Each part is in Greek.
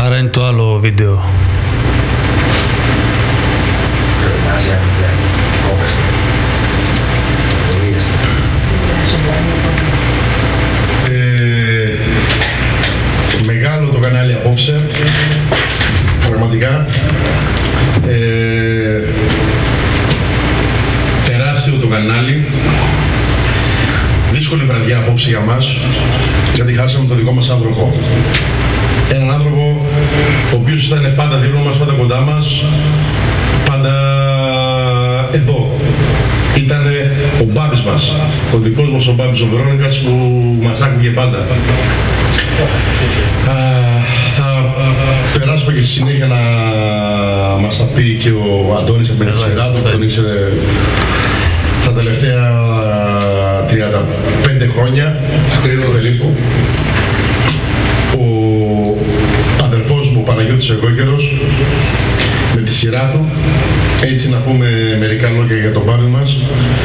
Άρα είναι το άλλο βίντεο. Μεγάλο το κανάλι απόψε, πραγματικά. Τεράστιο το κανάλι. Δύσκολη βραδιά απόψε για μας, γιατί χάσαμε τον δικό μας άνθρωπο. Έναν άνθρωπο ο οποίος ήταν πάντα δίπλα μας, πάντα κοντά μας, πάντα εδώ. Ήτανε ο Μπάμπης μας, ο δικός μας ο Μπάμπης ο Βερόνικας, που μας άκουγε πάντα. Θα περάσουμε και στη συνέχεια να μας τα πει και ο Αντώνης από τη σειρά του, που τον ήξερε τα τελευταία 35 χρόνια, περίπου. Ο αδερφός μου, ο Παναγιώτης ο Εγώκερος, με τη σειρά του, έτσι να πούμε μερικά λόγια για τον Μπάμπη μας.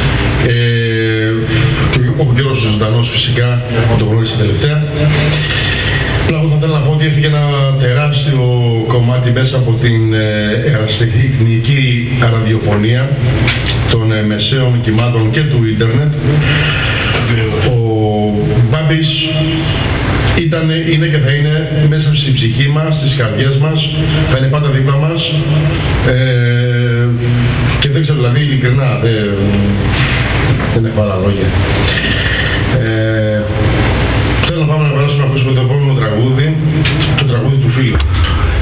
Και ο Γιώργος ο Ζωντανός φυσικά, τον γνώρισε τελευταία. Εγώ θα ήθελα να πω ότι έφυγε ένα τεράστιο κομμάτι μέσα από την ερασιτεχνική ραδιοφωνία των μεσαίων κυμάτων και του ίντερνετ. Ο Μπάμπης είναι και θα είναι μέσα στην ψυχή μας, στις καρδιές μας, θα είναι πάντα δίπλα μας, και δεν ξέρω, δηλαδή ειλικρινά, δεν έχω άλλα λόγια. Θέλω να πάμε να περάσουμε να ακούσουμε το επόμενο τραγούδι, το τραγούδι του φίλου.